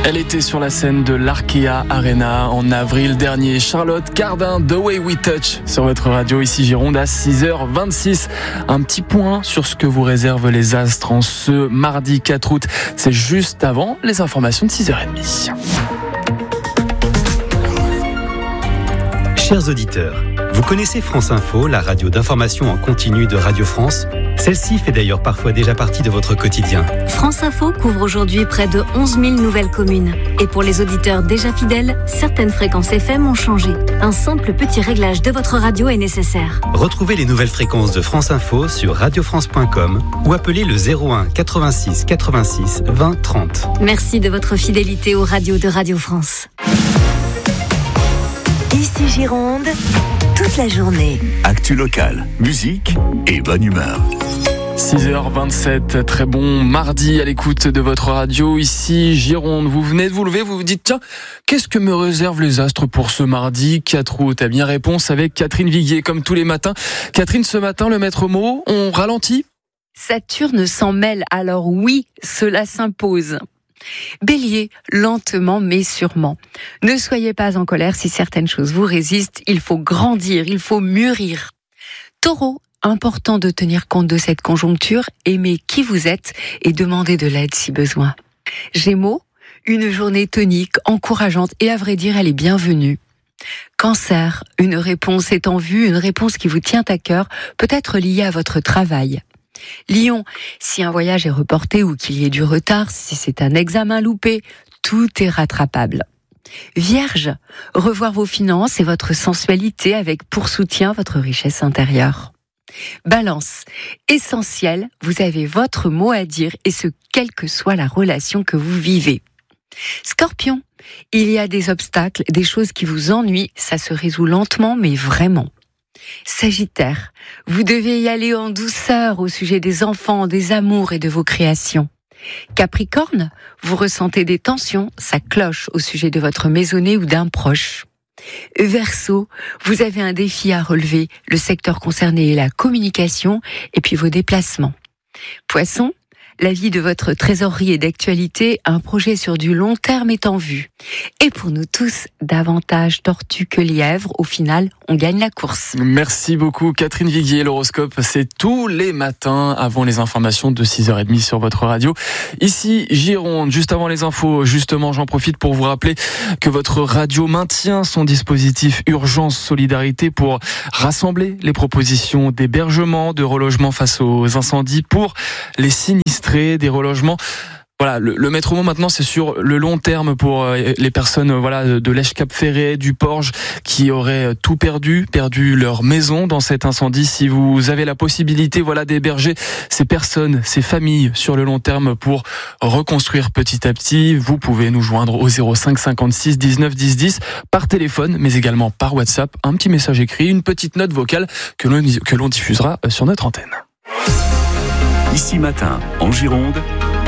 Elle était sur la scène de l'Arkea Arena en avril dernier. Charlotte Cardin, The Way We Touch sur votre radio, ici Gironde à 6h26. Un petit point sur ce que vous réservent les astres en ce mardi 4 août. C'est juste avant les informations de 6h30. Chers auditeurs, vous connaissez France Info, la radio d'information en continu de Radio France ? Celle-ci fait d'ailleurs parfois déjà partie de votre quotidien. France Info couvre aujourd'hui près de 11 000 nouvelles communes. Et pour les auditeurs déjà fidèles, certaines fréquences FM ont changé. Un simple petit réglage de votre radio est nécessaire. Retrouvez les nouvelles fréquences de France Info sur radiofrance.com ou appelez le 01 86 86 20 30. Merci de votre fidélité aux radios de Radio France. Ici Gironde, toute la journée. Actu locale, musique et bonne humeur. 6h27, très bon mardi à l'écoute de votre radio, ici Gironde. Vous venez de vous lever, vous vous dites, tiens, qu'est-ce que me réservent les astres pour ce mardi 4 août ? Eh bien, réponse avec Catherine Viguier, comme tous les matins. Catherine, ce matin, le maître mot, on ralentit ? Saturne s'en mêle, alors oui, cela s'impose. Bélier, lentement mais sûrement. Ne soyez pas en colère si certaines choses vous résistent, il faut grandir, il faut mûrir. Taureau, important de tenir compte de cette conjoncture, aimez qui vous êtes et demandez de l'aide si besoin. Gémeaux, une journée tonique, encourageante et à vrai dire, elle est bienvenue. Cancer, une réponse est en vue, une réponse qui vous tient à cœur, peut-être liée à votre travail. Lion, si un voyage est reporté ou qu'il y ait du retard, si c'est un examen loupé, tout est rattrapable. Vierge, revoir vos finances et votre sensualité avec pour soutien votre richesse intérieure. Balance, essentiel, vous avez votre mot à dire et ce, quelle que soit la relation que vous vivez. Scorpion, il y a des obstacles, des choses qui vous ennuient, ça se résout lentement mais vraiment. Sagittaire, vous devez y aller en douceur au sujet des enfants, des amours et de vos créations. Capricorne, vous ressentez des tensions, ça cloche au sujet de votre maisonnée ou d'un proche. Verseau, vous avez un défi à relever, le secteur concerné est la communication et puis vos déplacements. Poisson, la vie de votre trésorerie est d'actualité, un projet sur du long terme est en vue. Et pour nous tous, davantage tortue que lièvre, au final, on gagne la course. Merci beaucoup Catherine Viguier. L'horoscope, c'est tous les matins avant les informations de 6h30 sur votre radio. Ici Gironde, juste avant les infos, justement, j'en profite pour vous rappeler que votre radio maintient son dispositif Urgence Solidarité pour rassembler les propositions d'hébergement, de relogement face aux incendies pour les sinistrés, des relogements. Voilà, le maître mot maintenant, c'est sur le long terme pour les personnes de l'Èche-Cap-Ferret, du Porge, qui auraient tout perdu leur maison dans cet incendie. Si vous avez la possibilité d'héberger ces personnes, ces familles sur le long terme pour reconstruire petit à petit, vous pouvez nous joindre au 05 56 19 10 10 par téléphone, mais également par WhatsApp. Un petit message écrit, une petite note vocale que l'on diffusera sur notre antenne. Ici Matin, en Gironde,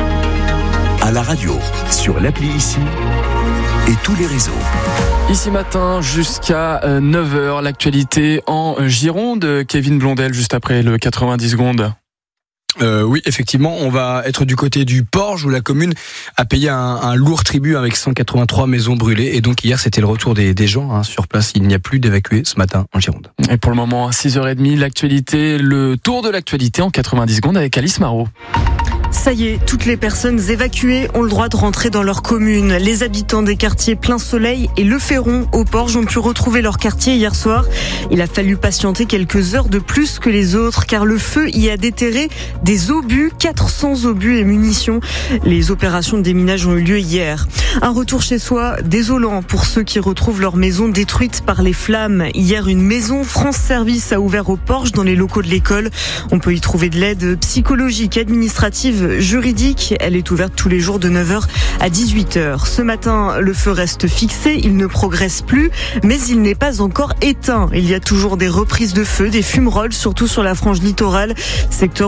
à la radio, sur l'appli Ici et tous les réseaux. Ici Matin jusqu'à 9h, l'actualité en Gironde. Kevin Blondel, juste après le 90 secondes. Oui, effectivement, on va être du côté du Porge où la commune a payé un lourd tribut avec 183 maisons brûlées. Et donc hier, c'était le retour des gens sur place. Il n'y a plus d'évacués ce matin en Gironde. Et pour le moment, à 6h30, l'actualité, le tour de l'actualité en 90 secondes avec Alice Marot. Ça y est, toutes les personnes évacuées ont le droit de rentrer dans leur commune. Les habitants des quartiers Plein Soleil et Le Ferron au Porge ont pu retrouver leur quartier hier soir. Il a fallu patienter quelques heures de plus que les autres car le feu y a déterré des obus, 400 obus et munitions. Les opérations de déminage ont eu lieu hier. Un retour chez soi désolant pour ceux qui retrouvent leur maison détruite par les flammes. Hier, une maison France Service a ouvert au Porge dans les locaux de l'école. On peut y trouver de l'aide psychologique, administrative, juridique. Elle est ouverte tous les jours de 9h à 18h. Ce matin, le feu reste fixé, il ne progresse plus, mais il n'est pas encore éteint. Il y a toujours des reprises de feu, des fumerolles, surtout sur la frange littorale, secteur où les interventions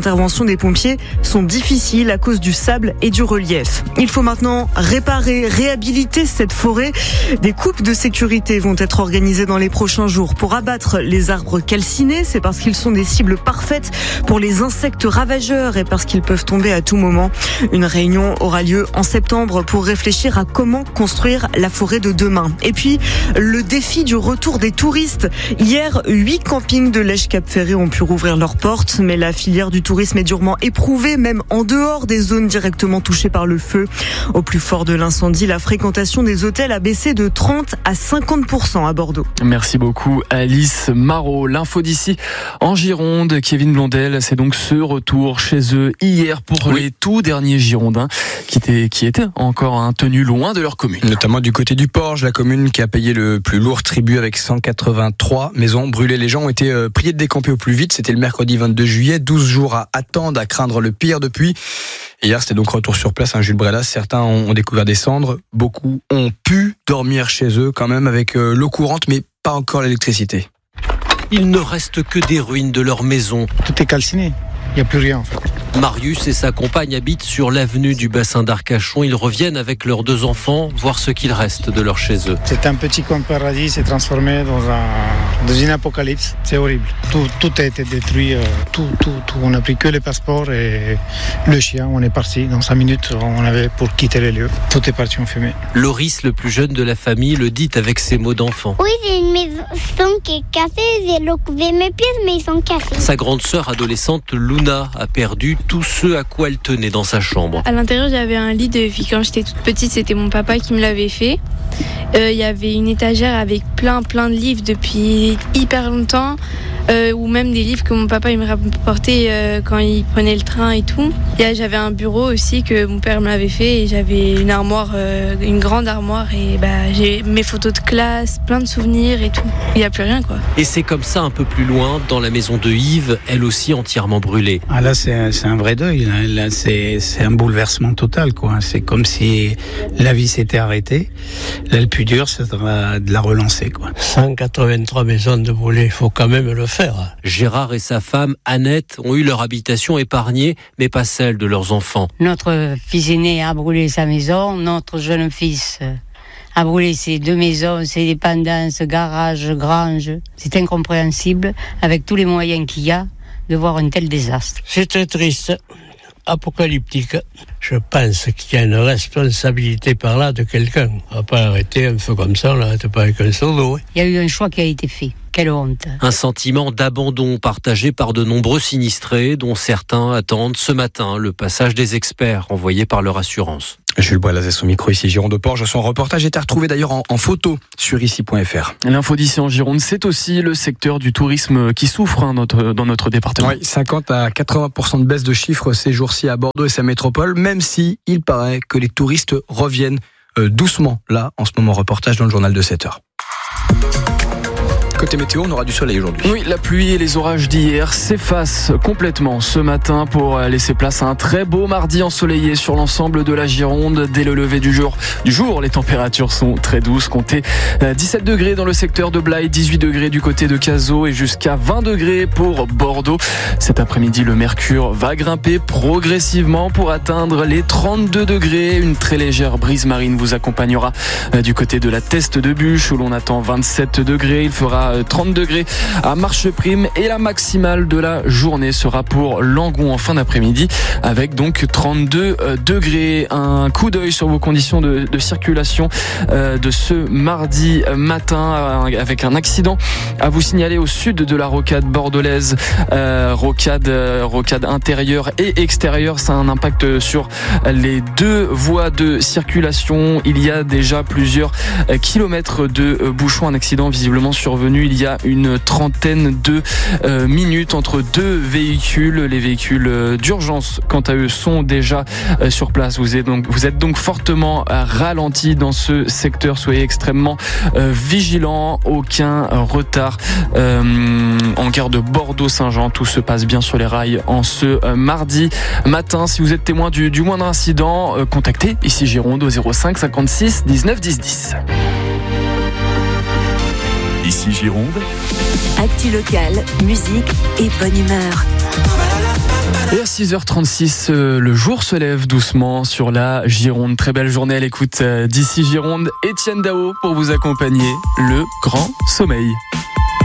interventions des pompiers sont difficiles à cause du sable et du relief. Il faut maintenant réparer, réhabiliter cette forêt. Des coupes de sécurité vont être organisées dans les prochains jours pour abattre les arbres calcinés. C'est parce qu'ils sont des cibles parfaites pour les insectes ravageurs et parce qu'ils peuvent tomber à tout moment. Une réunion aura lieu en septembre pour réfléchir à comment construire la forêt de demain. Et puis, le défi du retour des touristes. Hier, 8 campings de Lège-Cap-Ferré ont pu rouvrir leurs portes, mais la filière du tourisme est durement éprouvée, même en dehors des zones directement touchées par le feu. Au plus fort de l'incendie, la fréquentation des hôtels a baissé de 30 à 50% à Bordeaux. Merci beaucoup Alice Marot. L'info d'ici en Gironde, Kevin Blondel, c'est donc ce retour chez eux hier pour les tout derniers Girondins qui étaient encore tenus loin de leur commune. Notamment du côté du Porge, la commune qui a payé le plus lourd tribut avec 183 maisons brûlées. Les gens ont été priés de décamper au plus vite. C'était le mercredi 22 juillet. 12 jours à attendre, à craindre le pire depuis. Hier, c'était donc retour sur place, Jules Brelas. Certains ont découvert des cendres. Beaucoup ont pu dormir chez eux quand même avec l'eau courante, mais pas encore l'électricité. Il ne reste que des ruines de leur maison. Tout est calciné. Il n'y a plus rien en fait. Marius et sa compagne habitent sur l'avenue du bassin d'Arcachon. Ils reviennent avec leurs 2 enfants voir ce qu'il reste de leur chez eux. C'est un petit coin paradis, c'est transformé dans une apocalypse. C'est horrible. Tout a été détruit. Tout. On n'a pris que les passeports et le chien. On est parti. Dans 5 minutes, on avait pour quitter les lieux. Tout est parti en fumée. Loris, le plus jeune de la famille, le dit avec ses mots d'enfant. Oui, j'ai une maison qui est cassée. J'ai recouvé mes pièces, mais ils sont cassés. Sa grande sœur adolescente, Luna, a perdu tout ce à quoi elle tenait dans sa chambre. À l'intérieur, j'avais un lit depuis quand j'étais toute petite. C'était mon papa qui me l'avait fait. Il y avait une étagère avec plein de livres depuis hyper longtemps. Ou même des livres que mon papa il me rapportait quand il prenait le train et tout. Et j'avais un bureau aussi que mon père me l'avait fait et j'avais une armoire, une grande armoire et j'ai mes photos de classe, plein de souvenirs et tout. Il n'y a plus rien quoi. Et c'est comme ça un peu plus loin, dans la maison de Yves, elle aussi entièrement brûlée. Ah là c'est un vrai deuil, là c'est un bouleversement total quoi. C'est comme si la vie s'était arrêtée. Là le plus dur c'est de la relancer quoi. 183 maisons de brûlées, il faut quand même le faire. Gérard et sa femme, Annette, ont eu leur habitation épargnée, mais pas celle de leurs enfants. Notre fils aîné a brûlé sa maison, notre jeune fils a brûlé ses 2 maisons, ses dépendances, garage, grange. C'est incompréhensible, avec tous les moyens qu'il y a, de voir un tel désastre. C'est très triste, apocalyptique. Je pense qu'il y a une responsabilité par là de quelqu'un. On va pas arrêter un feu comme ça, on n'arrête pas avec un seau d'eau. Il y a eu un choix qui a été fait. Quelle honte. Un sentiment d'abandon partagé par de nombreux sinistrés, dont certains attendent ce matin le passage des experts envoyés par leur assurance. Jules Brelas et son micro ici, Gironde au Porge. Son reportage est à retrouver d'ailleurs en photo sur ici.fr. L'info d'ici en Gironde, c'est aussi le secteur du tourisme qui souffre dans notre département. Oui, 50 à 80% de baisse de chiffres ces jours-ci à Bordeaux et sa métropole, même si il paraît que les touristes reviennent doucement là, en ce moment. Reportage dans le journal de 7h. Côté météo, on aura du soleil aujourd'hui. Oui, la pluie et les orages d'hier s'effacent complètement ce matin pour laisser place à un très beau mardi ensoleillé sur l'ensemble de la Gironde. Dès le lever du jour, les températures sont très douces. Comptez 17 degrés dans le secteur de Blaye, 18 degrés du côté de Cazaux et jusqu'à 20 degrés pour Bordeaux. Cet après-midi, le mercure va grimper progressivement pour atteindre les 32 degrés. Une très légère brise marine vous accompagnera du côté de la Teste de Bûche où l'on attend 27 degrés. Il fera 30 degrés à Marcheprime et la maximale de la journée sera pour Langon en fin d'après-midi avec donc 32 degrés. Un coup d'œil sur vos conditions de circulation de ce mardi matin avec un accident à vous signaler au sud de la rocade bordelaise, rocade intérieure et extérieure. Ça a un impact sur les 2 voies de circulation. Il y a déjà plusieurs kilomètres de bouchons. Un accident visiblement survenu il y a une trentaine de minutes entre 2 véhicules. Les véhicules d'urgence, quant à eux, sont déjà sur place. Vous êtes donc fortement ralenti dans ce secteur. Soyez extrêmement vigilants. Aucun retard en gare de Bordeaux-Saint-Jean. Tout se passe bien sur les rails en ce mardi matin. Si vous êtes témoin du moindre incident, contactez ici Gironde au 05 56 19 10 10. Ici Gironde. Actu locale, musique et bonne humeur. Et à 6h36, le jour se lève doucement sur la Gironde. Très belle journée à l'écoute d'ici Gironde. Étienne Dao pour vous accompagner. Le grand sommeil.